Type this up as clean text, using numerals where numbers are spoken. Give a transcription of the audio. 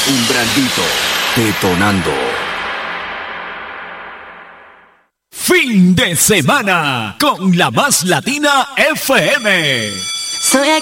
Umbrandito detonando. Fin de semana con la más latina FM. Soy